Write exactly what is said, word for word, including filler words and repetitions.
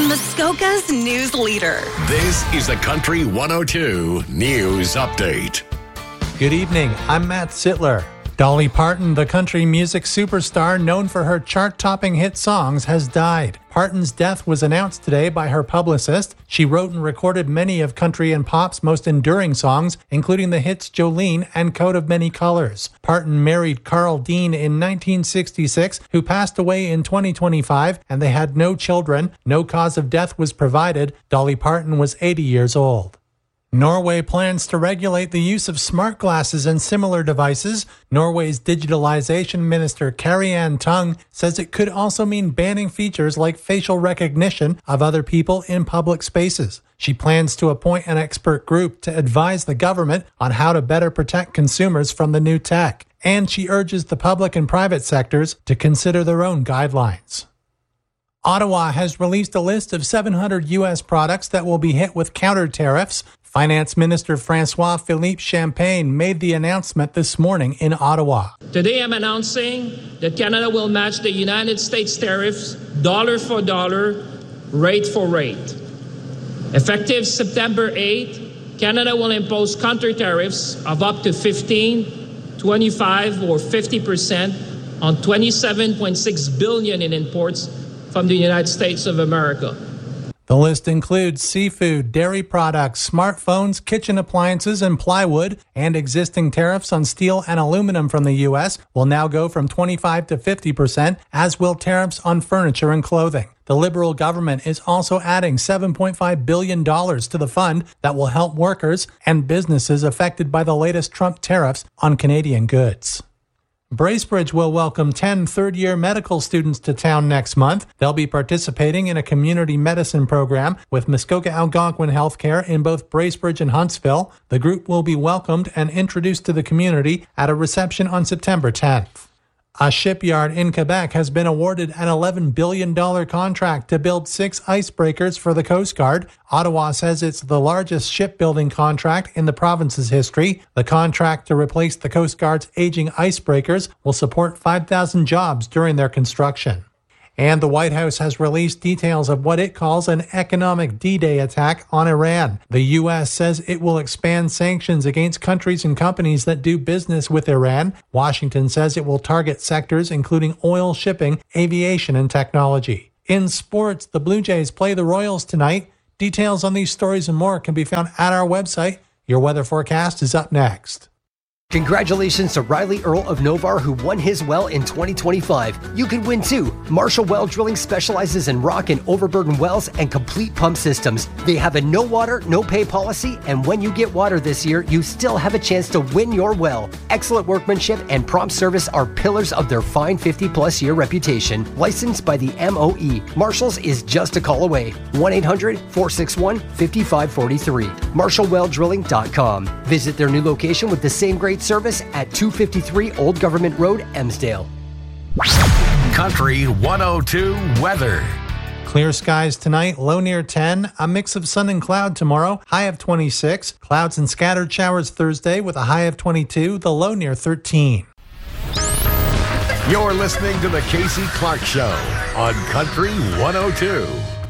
Muskoka's news leader. This is the Country one oh two News Update. Good evening, I'm Matt Sittler. Dolly Parton, the country music superstar known for her chart-topping hit songs, has died. Parton's death was announced today by her publicist. She wrote and recorded many of country and pop's most enduring songs, including the hits Jolene and Coat of Many Colors. Parton married Carl Dean in nineteen sixty-six, who passed away in twenty twenty-five, and they had no children. No cause of death was provided. Dolly Parton was eighty years old. Norway plans to regulate the use of smart glasses and similar devices. Norway's digitalization minister Kari-Anne Tung says it could also mean banning features like facial recognition of other people in public spaces. She plans to appoint an expert group to advise the government on how to better protect consumers from the new tech. And she urges the public and private sectors to consider their own guidelines. Ottawa has released a list of seven hundred U S products that will be hit with counter tariffs. Finance Minister François-Philippe Champagne made the announcement this morning in Ottawa. Today I'm announcing that Canada will match the United States tariffs dollar for dollar, rate for rate. Effective September eighth, Canada will impose counter tariffs of up to fifteen, twenty-five, or fifty percent on twenty-seven point six billion dollars in imports from the United States of America. The list includes seafood, dairy products, smartphones, kitchen appliances, and plywood, and existing tariffs on steel and aluminum from the U S will now go from twenty-five to fifty percent, as will tariffs on furniture and clothing. The Liberal government is also adding seven point five billion dollars to the fund that will help workers and businesses affected by the latest Trump tariffs on Canadian goods. Bracebridge will welcome ten third-year medical students to town next month. They'll be participating in a community medicine program with Muskoka Algonquin Healthcare in both Bracebridge and Huntsville. The group will be welcomed and introduced to the community at a reception on September tenth. A shipyard in Quebec has been awarded an eleven billion dollars contract to build six icebreakers for the Coast Guard. Ottawa says it's the largest shipbuilding contract in the province's history. The contract to replace the Coast Guard's aging icebreakers will support five thousand jobs during their construction. And the White House has released details of what it calls an economic D-Day attack on Iran. The U S says it will expand sanctions against countries and companies that do business with Iran. Washington says it will target sectors including oil, shipping, aviation, and technology. In sports, the Blue Jays play the Royals tonight. Details on these stories and more can be found at our website. Your weather forecast is up next. Congratulations to Riley Earl of Novar, who won his well in twenty twenty-five. You can win too. Marshall Well Drilling specializes in rock and overburden wells and complete pump systems. They have a no water, no pay policy, and when you get water this year, you still have a chance to win your well. Excellent workmanship and prompt service are pillars of their fine fifty plus year reputation. Licensed by the M O E, Marshall's is just a call away. one eight hundred, four six one, five five four three. marshall well drilling dot com. Visit their new location with the same great service at two fifty-three Old Government Road, Emsdale. Country one oh two weather. Clear skies tonight, low near ten. A mix of sun and cloud tomorrow, high of twenty-six. Clouds and scattered showers Thursday with a high of twenty-two, the low near thirteen. You're listening to the Casey Clark Show on Country one oh two.